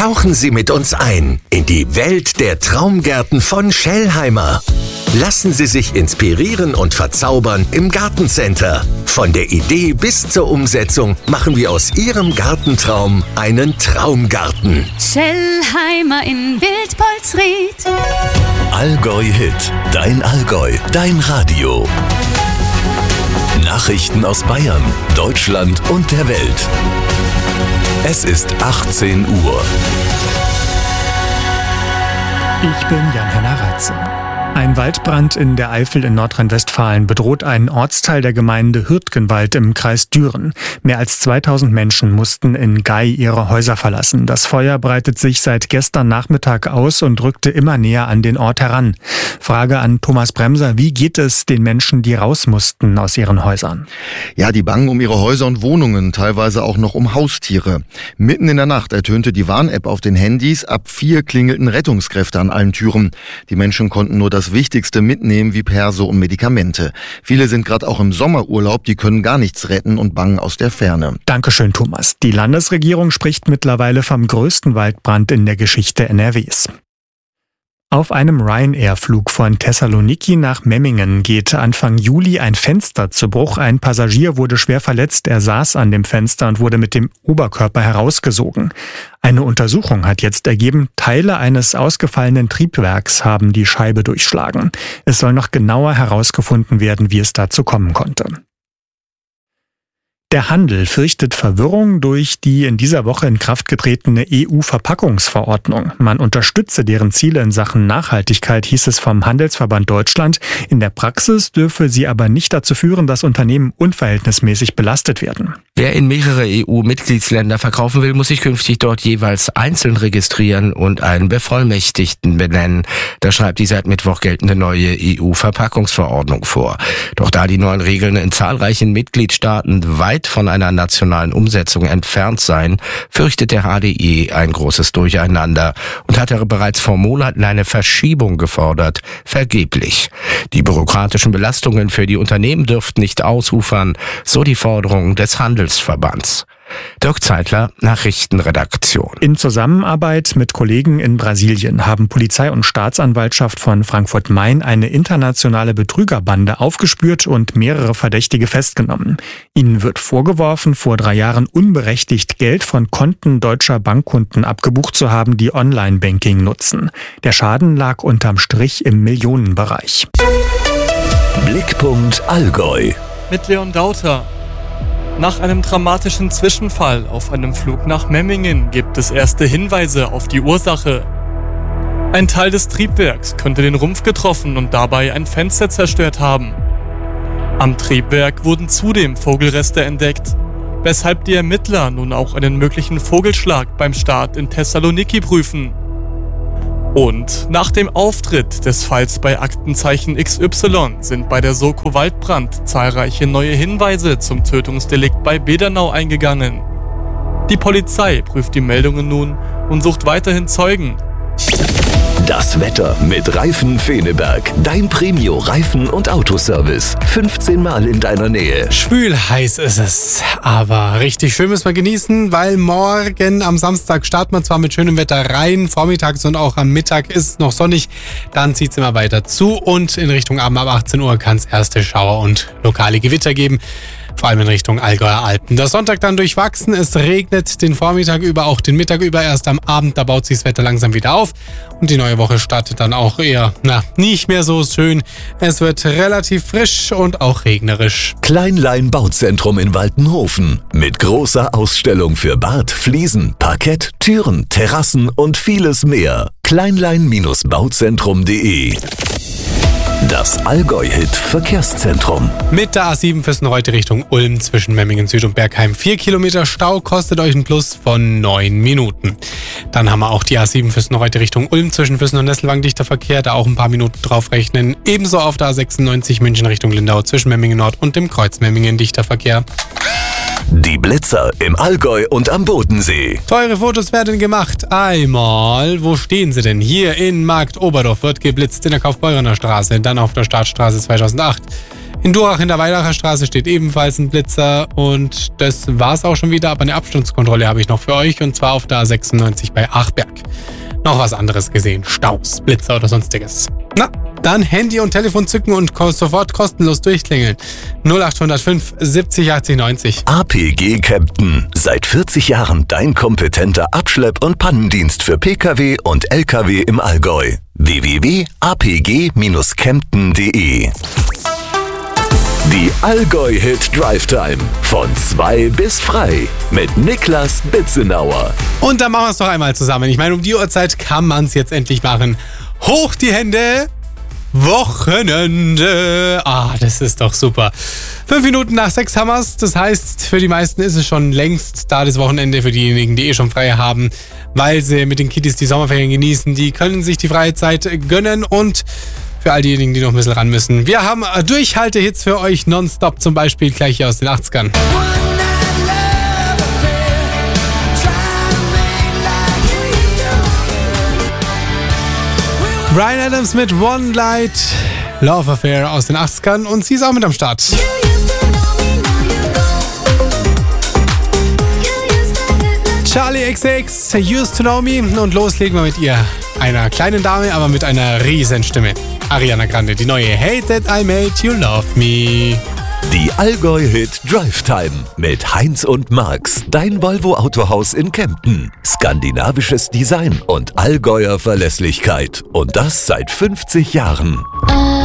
Tauchen Sie mit uns ein in die Welt der Traumgärten von Schellheimer. Lassen Sie sich inspirieren und verzaubern im Gartencenter. Von der Idee bis zur Umsetzung machen wir aus Ihrem Gartentraum einen Traumgarten. Schellheimer in Wildpolsried. Allgäu Hit, dein Allgäu, dein Radio. Nachrichten aus Bayern, Deutschland und der Welt. Es ist 18 Uhr. Ich bin Jan-Henner Reitze. Ein Waldbrand in der Eifel in Nordrhein-Westfalen bedroht einen Ortsteil der Gemeinde Hürtgenwald im Kreis Düren. Mehr als 2000 Menschen mussten in Gey ihre Häuser verlassen. Das Feuer breitet sich seit gestern Nachmittag aus und rückte immer näher an den Ort heran. Frage an Thomas Bremser: Wie geht es den Menschen, die raus mussten aus ihren Häusern? Ja, die bangen um ihre Häuser und Wohnungen, teilweise auch noch um Haustiere. Mitten in der Nacht ertönte die Warn-App auf den Handys. Ab 4 klingelten Rettungskräfte an allen Türen. Die Menschen konnten nur das Wichtigste mitnehmen, wie Perso und Medikamente. Viele sind gerade auch im Sommerurlaub, die können gar nichts retten und bangen aus der Ferne. Dankeschön, Thomas. Die Landesregierung spricht mittlerweile vom größten Waldbrand in der Geschichte NRWs. Auf einem Ryanair-Flug von Thessaloniki nach Memmingen geht Anfang Juli ein Fenster zu Bruch. Ein Passagier wurde schwer verletzt. Er saß an dem Fenster und wurde mit dem Oberkörper herausgesogen. Eine Untersuchung hat jetzt ergeben, Teile eines ausgefallenen Triebwerks haben die Scheibe durchschlagen. Es soll noch genauer herausgefunden werden, wie es dazu kommen konnte. Der Handel fürchtet Verwirrung durch die in dieser Woche in Kraft getretene EU-Verpackungsverordnung. Man unterstütze deren Ziele in Sachen Nachhaltigkeit, hieß es vom Handelsverband Deutschland. In der Praxis dürfe sie aber nicht dazu führen, dass Unternehmen unverhältnismäßig belastet werden. Wer in mehrere EU-Mitgliedsländer verkaufen will, muss sich künftig dort jeweils einzeln registrieren und einen Bevollmächtigten benennen. Das schreibt die seit Mittwoch geltende neue EU-Verpackungsverordnung vor. Doch da die neuen Regeln in zahlreichen Mitgliedstaaten weit von einer nationalen Umsetzung entfernt seien, fürchtet der HDE ein großes Durcheinander und hatte bereits vor Monaten eine Verschiebung gefordert, vergeblich. Die bürokratischen Belastungen für die Unternehmen dürften nicht ausufern, so die Forderung des Handelsverbands. Dirk Zeitler, Nachrichtenredaktion. In Zusammenarbeit mit Kollegen in Brasilien haben Polizei und Staatsanwaltschaft von Frankfurt-Main eine internationale Betrügerbande aufgespürt und mehrere Verdächtige festgenommen. Ihnen wird vorgeworfen, vor 3 Jahren unberechtigt Geld von Konten deutscher Bankkunden abgebucht zu haben, die Online-Banking nutzen. Der Schaden lag unterm Strich im Millionenbereich. Blickpunkt Allgäu. Mit Leon Dauter. Nach einem dramatischen Zwischenfall auf einem Flug nach Memmingen gibt es erste Hinweise auf die Ursache. Ein Teil des Triebwerks könnte den Rumpf getroffen und dabei ein Fenster zerstört haben. Am Triebwerk wurden zudem Vogelreste entdeckt, weshalb die Ermittler nun auch einen möglichen Vogelschlag beim Start in Thessaloniki prüfen. Und nach dem Auftritt des Falls bei Aktenzeichen XY sind bei der Soko Waldbrand zahlreiche neue Hinweise zum Tötungsdelikt bei Bedernau eingegangen. Die Polizei prüft die Meldungen nun und sucht weiterhin Zeugen. Das Wetter mit Reifen Feneberg. Dein Premio-Reifen- und Autoservice. 15 Mal in deiner Nähe. Schwül heiß ist es, aber richtig schön müssen wir genießen, weil morgen am Samstag starten wir zwar mit schönem Wetter rein, vormittags und auch am Mittag ist es noch sonnig, dann zieht es immer weiter zu und in Richtung Abend ab 18 Uhr kann es erste Schauer und lokale Gewitter geben. Vor allem in Richtung Allgäuer Alpen. Der Sonntag dann durchwachsen, es regnet den Vormittag über, auch den Mittag über. Erst am Abend, da baut sich das Wetter langsam wieder auf. Und die neue Woche startet dann auch eher, nicht mehr so schön. Es wird relativ frisch und auch regnerisch. Kleinlein Bauzentrum in Waltenhofen. Mit großer Ausstellung für Bad, Fliesen, Parkett, Türen, Terrassen und vieles mehr. Kleinlein-bauzentrum.de. Das Allgäu-Hit-Verkehrszentrum. Mit der A7 Füssen-Reutte Richtung Ulm zwischen Memmingen Süd und Bergheim 4 Kilometer Stau, kostet euch ein Plus von 9 Minuten. Dann haben wir auch die A7 Füssen-Reutte Richtung Ulm zwischen Füssen und Nesselwang dichter Verkehr, da auch ein paar Minuten drauf rechnen. Ebenso auf der A96 München Richtung Lindau zwischen Memmingen Nord und dem Kreuz Memmingen dichter Verkehr. Die Blitzer im Allgäu und am Bodensee. Teure Fotos werden gemacht. Einmal, wo stehen sie denn? Hier in Markt Oberdorf wird geblitzt in der Kaufbeurener Straße, dann auf der Startstraße 2008. In Durach in der Weilacher Straße steht ebenfalls ein Blitzer und das war's auch schon wieder, aber eine Abstandskontrolle habe ich noch für euch und zwar auf der A96 bei Achberg. Noch was anderes gesehen, Staus, Blitzer oder sonstiges. Na, dann Handy und Telefon zücken und sofort kostenlos durchklingeln. 0805 70 80 90. APG Kempten. Seit 40 Jahren dein kompetenter Abschlepp- und Pannendienst für Pkw und Lkw im Allgäu. www.apg-kempten.de. Die Allgäu-Hit Drive Time. Von 2 bis frei. Mit Niklas Bitzenauer. Und dann machen wir es doch einmal zusammen. Ich meine, um die Uhrzeit kann man es jetzt endlich machen. Hoch die Hände. Wochenende. Das ist doch super. 5 Minuten nach 6 haben wir's. Das heißt, für die meisten ist es schon längst da das Wochenende. Für diejenigen, die schon frei haben, weil sie mit den Kiddies die Sommerferien genießen, die können sich die freie Zeit gönnen. Und für all diejenigen, die noch ein bisschen ran müssen, wir haben Durchhalte-Hits für euch nonstop, zum Beispiel gleich hier aus den 80ern. Bryan Adams mit One Light, Love Affair aus den 80ern und sie ist auch mit am Start. Charlie XX, Used to Know Me und loslegen wir mit ihr. Einer kleinen Dame, aber mit einer riesen Stimme. Ariana Grande, die neue Hate That I Made You Love Me. Die Allgäu-Hit Drive Time mit Heinz und Max, dein Volvo-Autohaus in Kempten. Skandinavisches Design und Allgäuer Verlässlichkeit. Und das seit 50 Jahren.